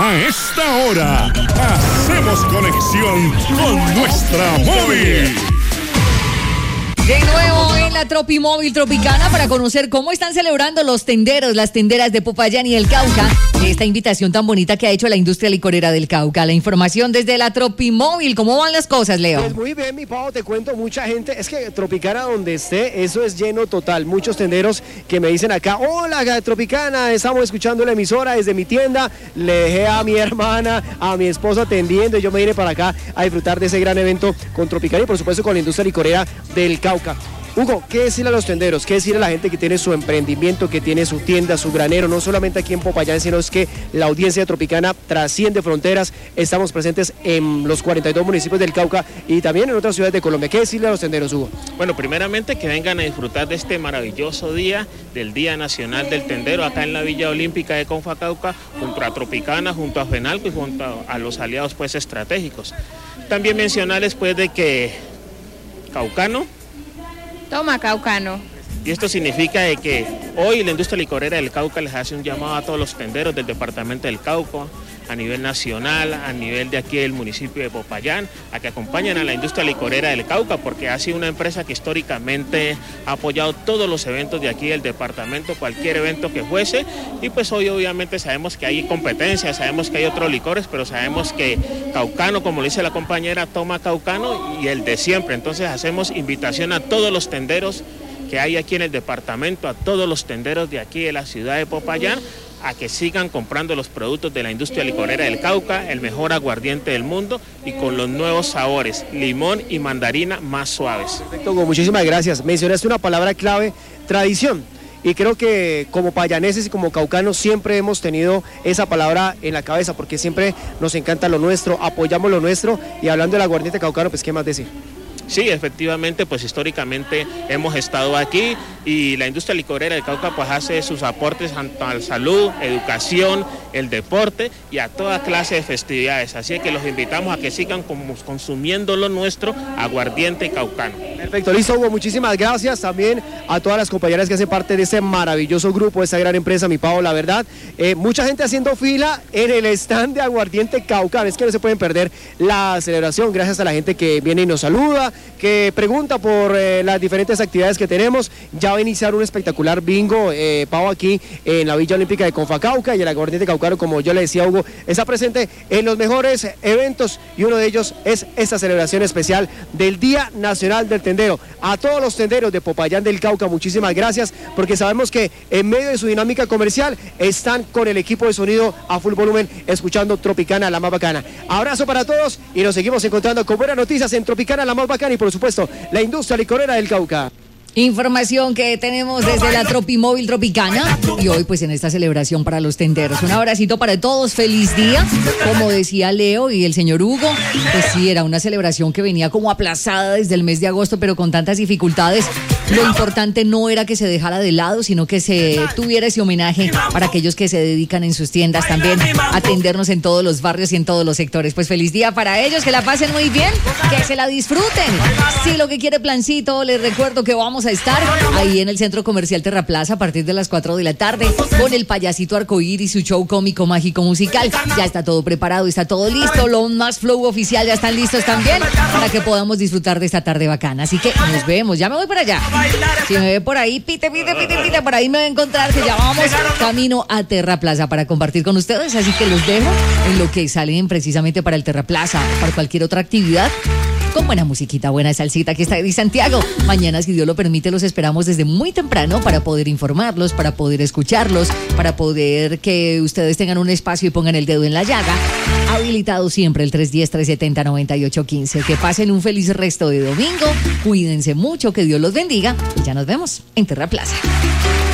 A esta hora, hacemos conexión con nuestra móvil. De nuevo en la Tropimóvil Tropicana para conocer cómo están celebrando los tenderos, las tenderas de Popayán y el Cauca. Esta invitación tan bonita que ha hecho la industria licorera del Cauca. La información desde la Tropimóvil. ¿Cómo van las cosas, Leo? Pues muy bien, mi Pau, te cuento, mucha gente. Es que Tropicana donde esté, eso es lleno total. Muchos tenderos que me dicen acá, hola Tropicana, estamos escuchando la emisora desde mi tienda. Le dejé a mi hermana, a mi esposa atendiendo y yo me vine para acá a disfrutar de ese gran evento con Tropicana y por supuesto con la industria licorera del Cauca. Hugo, ¿qué decirle a los tenderos? ¿Qué decirle a la gente que tiene su emprendimiento, que tiene su tienda, su granero, no solamente aquí en Popayán, sino es que la audiencia de Tropicana trasciende fronteras? Estamos presentes en los 42 municipios del Cauca y también en otras ciudades de Colombia. ¿Qué decirle a los tenderos, Hugo? Bueno, primeramente que vengan a disfrutar de este maravilloso día, del Día Nacional del Tendero, acá en la Villa Olímpica de Confacauca, junto a Tropicana, junto a FENALCO y junto a los aliados pues estratégicos. También mencionarles pues de que Caucano, toma Caucano. Y esto significa de que hoy la industria licorera del Cauca les hace un llamado a todos los tenderos del departamento del Cauca, a nivel nacional, a nivel de aquí del municipio de Popayán, a que acompañen a la industria licorera del Cauca, porque ha sido una empresa que históricamente ha apoyado todos los eventos de aquí del departamento, cualquier evento que fuese, y pues hoy obviamente sabemos que hay competencia, sabemos que hay otros licores, pero sabemos que Caucano, como le dice la compañera, toma Caucano y el de siempre. Entonces hacemos invitación a todos los tenderos que hay aquí en el departamento, a todos los tenderos de aquí de la ciudad de Popayán, a que sigan comprando los productos de la industria licorera del Cauca, el mejor aguardiente del mundo y con los nuevos sabores, limón y mandarina más suaves. Perfecto, Hugo, muchísimas gracias. Mencionaste una palabra clave, tradición. Y creo que como payaneses y como caucanos siempre hemos tenido esa palabra en la cabeza porque siempre nos encanta lo nuestro, apoyamos lo nuestro y hablando del aguardiente caucano, pues ¿qué más decir? Sí, efectivamente, pues históricamente hemos estado aquí y la industria licorera del Cauca pues hace sus aportes a la salud, educación, el deporte y a toda clase de festividades. Así que los invitamos a que sigan consumiendo lo nuestro, aguardiente caucano. Perfecto, listo, Hugo, muchísimas gracias también a todas las compañeras que hacen parte de este maravilloso grupo, de esta gran empresa, mi Pau, la verdad. Mucha gente haciendo fila en el stand de aguardiente caucano, es que no se pueden perder la celebración, gracias a la gente que viene y nos saluda, que pregunta por las diferentes actividades que tenemos. Ya va a iniciar un espectacular bingo, Pau, aquí en la Villa Olímpica de Confacauca y el aguardiente caucano, como yo le decía, Hugo, está presente en los mejores eventos y uno de ellos es esta celebración especial del Día Nacional del Tendero. A todos los tenderos de Popayán del Cauca, muchísimas gracias, porque sabemos que en medio de su dinámica comercial están con el equipo de sonido a full volumen, escuchando Tropicana, la más bacana. Abrazo para todos y nos seguimos encontrando con buenas noticias en Tropicana, la más bacana y por supuesto la industria licorera del Cauca. Información que tenemos desde la Tropimóvil Tropicana y hoy pues en esta celebración para los tenderos. Un abracito para todos, feliz día, como decía Leo y el señor Hugo, pues sí, era una celebración que venía como aplazada desde el mes de agosto, pero con tantas dificultades. Lo importante no era que se dejara de lado, sino que se tuviera ese homenaje para aquellos que se dedican en sus tiendas también a atendernos en todos los barrios y en todos los sectores. Pues feliz día para ellos, que la pasen muy bien, que se la disfruten. Si lo que quiere plancito, les recuerdo que vamos a estar ahí en el Centro Comercial Terraplaza a partir de las 4 de la tarde con el payasito arcoíris y su show cómico, mágico, musical. Ya está todo preparado, está todo listo. Lo más flow oficial ya están listos también para que podamos disfrutar de esta tarde bacana. Así que nos vemos, ya me voy para allá. Si me ve por ahí, pite, por ahí me va a encontrar que ya vamos camino a Terraplaza para compartir con ustedes. Así que los dejo en lo que salen precisamente para el Terraplaza, para cualquier otra actividad. Con buena musiquita, buena salsita que está de Santiago. Mañana, si Dios lo permite, los esperamos desde muy temprano para poder informarlos, para poder escucharlos, para poder que ustedes tengan un espacio y pongan el dedo en la llaga. Habilitado siempre el 310-370-9815. Que pasen un feliz resto de domingo. Cuídense mucho, que Dios los bendiga. Y ya nos vemos en Terraplaza.